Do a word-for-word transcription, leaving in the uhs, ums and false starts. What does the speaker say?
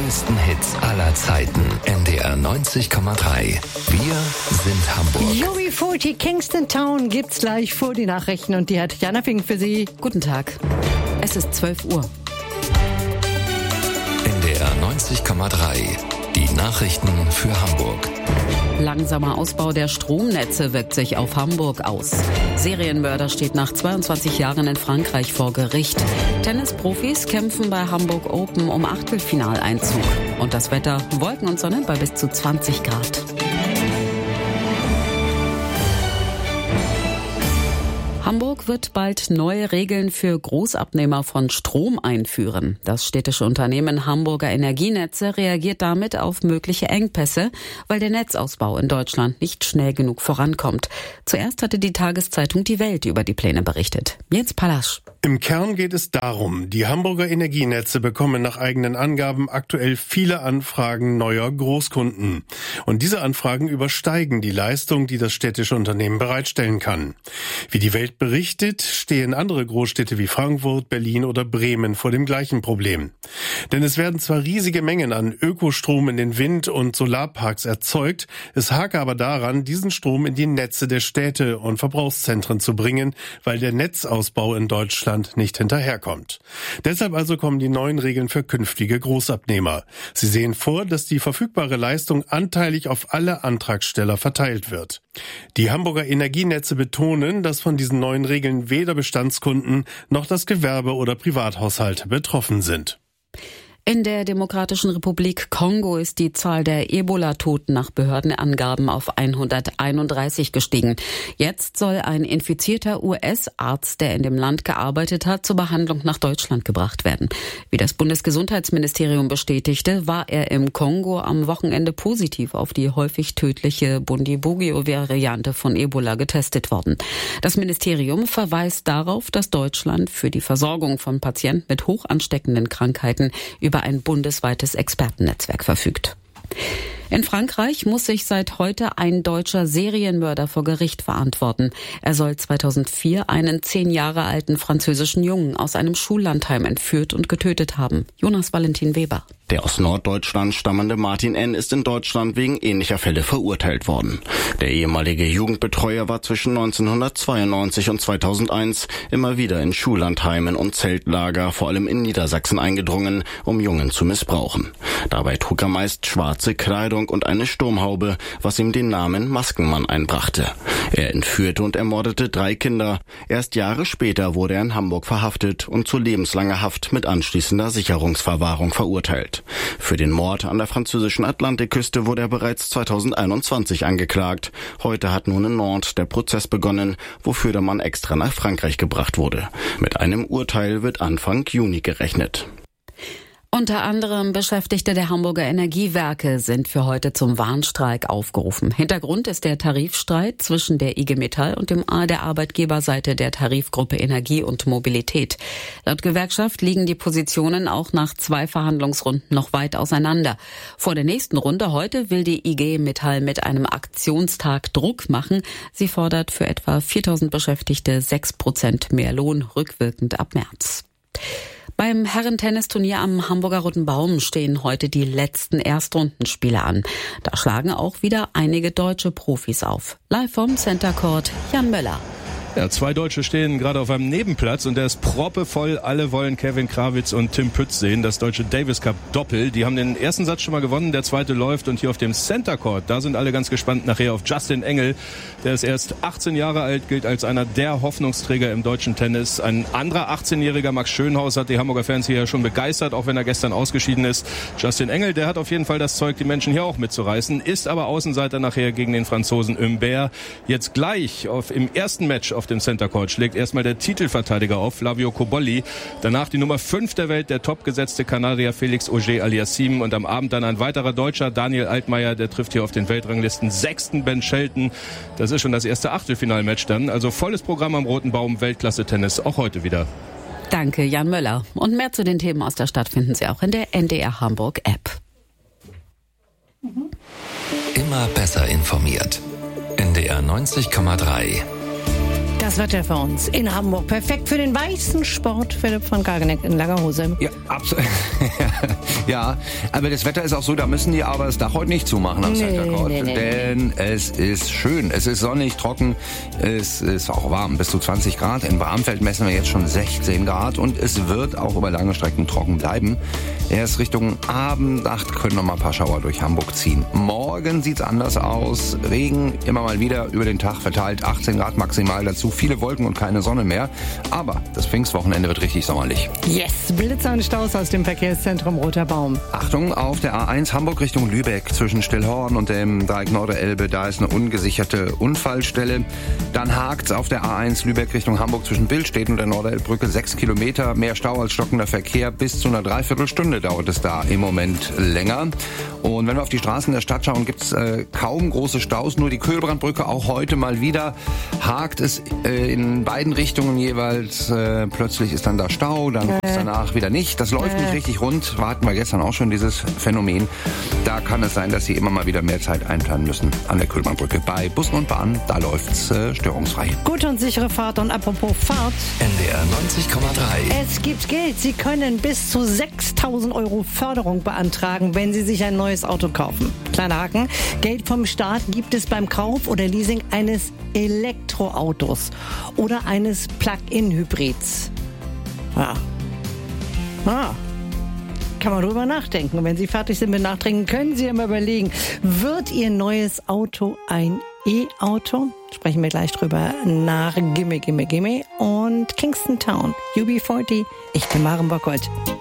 größten Hits aller Zeiten. N D R neunzig Komma drei. Wir sind Hamburg. U B vierzig Kingston Town gibt's gleich vor die Nachrichten und die hat Jana Fink für Sie. Guten Tag. Es ist zwölf Uhr. N D R neunzig Komma drei. Die Nachrichten für Hamburg. Langsamer Ausbau der Stromnetze wirkt sich auf Hamburg aus. Serienmörder steht nach zweiundzwanzig Jahren in Frankreich vor Gericht. Tennisprofis kämpfen bei Hamburg Open um Achtelfinaleinzug. Und das Wetter: Wolken und Sonne bei bis zu zwanzig Grad. Hamburg wird bald neue Regeln für Großabnehmer von Strom einführen. Das städtische Unternehmen Hamburger Energienetze reagiert damit auf mögliche Engpässe, weil der Netzausbau in Deutschland nicht schnell genug vorankommt. Zuerst hatte die Tageszeitung Die Welt über die Pläne berichtet. Jens Palasch. Im Kern geht es darum, die Hamburger Energienetze bekommen nach eigenen Angaben aktuell viele Anfragen neuer Großkunden. Und diese Anfragen übersteigen die Leistung, die das städtische Unternehmen bereitstellen kann. Wie die Welt berichtet, stehen andere Großstädte wie Frankfurt, Berlin oder Bremen vor dem gleichen Problem. Denn es werden zwar riesige Mengen an Ökostrom in den Wind- und Solarparks erzeugt, es hake aber daran, diesen Strom in die Netze der Städte und Verbrauchszentren zu bringen, weil der Netzausbau in Deutschland nicht hinterherkommt. Deshalb also kommen die neuen Regeln für künftige Großabnehmer. Sie sehen vor, dass die verfügbare Leistung anteilig auf alle Antragsteller verteilt wird. Die Hamburger Energienetze betonen, dass von diesen neuen Regeln weder Bestandskunden noch das Gewerbe oder Privathaushalte betroffen sind. In der Demokratischen Republik Kongo ist die Zahl der Ebola-Toten nach Behördenangaben auf hunderteinunddreißig gestiegen. Jetzt soll ein infizierter U S-Arzt, der in dem Land gearbeitet hat, zur Behandlung nach Deutschland gebracht werden. Wie das Bundesgesundheitsministerium bestätigte, war er im Kongo am Wochenende positiv auf die häufig tödliche Bundibugyo-Variante von Ebola getestet worden. Das Ministerium verweist darauf, dass Deutschland für die Versorgung von Patienten mit hoch ansteckenden Krankheiten über ein bundesweites Expertennetzwerk verfügt. In Frankreich muss sich seit heute ein deutscher Serienmörder vor Gericht verantworten. Er soll zweitausendvier einen zehn Jahre alten französischen Jungen aus einem Schullandheim entführt und getötet haben. Jonas Valentin Weber. Der aus Norddeutschland stammende Martin N. ist in Deutschland wegen ähnlicher Fälle verurteilt worden. Der ehemalige Jugendbetreuer war zwischen neunzehnhundertzweiundneunzig und zweitausendeins immer wieder in Schullandheimen und Zeltlager, vor allem in Niedersachsen, eingedrungen, um Jungen zu missbrauchen. Dabei trug er meist schwarze Kleidung und eine Sturmhaube, was ihm den Namen Maskenmann einbrachte. Er entführte und ermordete drei Kinder. Erst Jahre später wurde er in Hamburg verhaftet und zu lebenslanger Haft mit anschließender Sicherungsverwahrung verurteilt. Für den Mord an der französischen Atlantikküste wurde er bereits zweitausendeinundzwanzig angeklagt. Heute hat nun in Nantes der Prozess begonnen, wofür der Mann extra nach Frankreich gebracht wurde. Mit einem Urteil wird Anfang Juni gerechnet. Unter anderem Beschäftigte der Hamburger Energiewerke sind für heute zum Warnstreik aufgerufen. Hintergrund ist der Tarifstreit zwischen der I G Metall und dem A der Arbeitgeberseite der Tarifgruppe Energie und Mobilität. Laut Gewerkschaft liegen die Positionen auch nach zwei Verhandlungsrunden noch weit auseinander. Vor der nächsten Runde heute will die I G Metall mit einem Aktionstag Druck machen. Sie fordert für etwa viertausend Beschäftigte sechs Prozent mehr Lohn, rückwirkend ab März. Beim Herrentennisturnier am Hamburger Roten Baum stehen heute die letzten Erstrundenspiele an. Da schlagen auch wieder einige deutsche Profis auf. Live vom Center Court, Jan Möller. Ja, zwei Deutsche stehen gerade auf einem Nebenplatz und der ist proppevoll. Alle wollen Kevin Krawitz und Tim Pütz sehen, das deutsche Davis Cup Doppel. Die haben den ersten Satz schon mal gewonnen, der zweite läuft und hier auf dem Center Court, da sind alle ganz gespannt nachher auf Justin Engel. Der ist erst achtzehn Jahre alt, gilt als einer der Hoffnungsträger im deutschen Tennis. Ein anderer achtzehnjähriger Max Schönhaus hat die Hamburger Fans hier ja schon begeistert, auch wenn er gestern ausgeschieden ist. Justin Engel, der hat auf jeden Fall das Zeug, die Menschen hier auch mitzureißen, ist aber Außenseiter nachher gegen den Franzosen Humbert. Jetzt gleich auf, im ersten Match auf dem Center Court schlägt erstmal der Titelverteidiger auf, Flavio Cobolli. Danach die Nummer fünf der Welt, der topgesetzte Kanadier Felix Auger-Aliassime. Und am Abend dann ein weiterer Deutscher, Daniel Altmaier, der trifft hier auf den Weltranglisten sechsten Ben Shelton. Das ist schon das erste Achtelfinalmatch dann. Also volles Programm am Roten Baum, Weltklasse-Tennis, auch heute wieder. Danke, Jan Möller. Und mehr zu den Themen aus der Stadt finden Sie auch in der N D R Hamburg App. Immer besser informiert. N D R neunzig Komma drei. Das Wetter für uns in Hamburg. Perfekt für den weißen Sport. Philipp von Kageneck in langer Hose. Ja, absolut. Ja, aber das Wetter ist auch so, da müssen die aber das Dach heute nicht zumachen am Nee, Center Court. nee, nee, denn es ist schön. Es ist sonnig, trocken. Es ist auch warm. Bis zu zwanzig Grad. In Bramfeld messen wir jetzt schon sechzehn Grad. Und es wird auch über lange Strecken trocken bleiben. Erst Richtung Abendnacht können noch mal ein paar Schauer durch Hamburg ziehen. Morgen sieht's anders aus. Regen immer mal wieder über den Tag verteilt. achtzehn Grad maximal dazu. Viele Wolken und keine Sonne mehr. Aber das Pfingstwochenende wird richtig sommerlich. Yes, Blitzer und Staus aus dem Verkehrszentrum Roter Baum. Achtung, auf der A eins Hamburg Richtung Lübeck zwischen Stillhorn und dem Dreieck Norderelbe. Da ist eine ungesicherte Unfallstelle. Dann hakt's auf der A eins Lübeck Richtung Hamburg zwischen Billstedt und der Norderelbbrücke. Sechs Kilometer, mehr Stau als stockender Verkehr. Bis zu einer Dreiviertelstunde dauert es da im Moment länger. Und wenn wir auf die Straßen der Stadt schauen, gibt's äh, kaum große Staus. Nur die Kühlbrandbrücke auch heute mal wieder. Hakt es äh, in beiden Richtungen jeweils. Äh, plötzlich ist dann da Stau, dann äh. danach wieder nicht. Das läuft äh. nicht richtig rund. Wir hatten wir gestern auch schon dieses Phänomen. Da kann es sein, dass Sie immer mal wieder mehr Zeit einplanen müssen an der Kühlbrandbrücke. Bei Bussen und Bahnen, da läuft's äh, störungsfrei. Gute und sichere Fahrt. Und apropos Fahrt. N D R neunzig Komma drei. Es gibt Geld. Sie können bis zu sechstausend Euro Förderung beantragen, wenn Sie sich ein neues Auto kaufen. Kleiner Haken. Geld vom Staat gibt es beim Kauf oder Leasing eines Elektroautos oder eines Plug-in-Hybrids. Ja. Ah. Kann man drüber nachdenken. Wenn Sie fertig sind mit Nachtrinken, können Sie immer überlegen, wird Ihr neues Auto ein E-Auto? Sprechen wir gleich drüber nach Gimme, Gimme, Gimme und Kingston Town. U B vierzig. Ich bin Maren Bockert.